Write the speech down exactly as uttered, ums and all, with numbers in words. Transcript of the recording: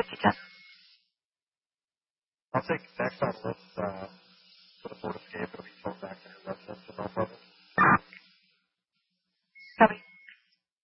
fifty-seven. I'll take next on the list, uh,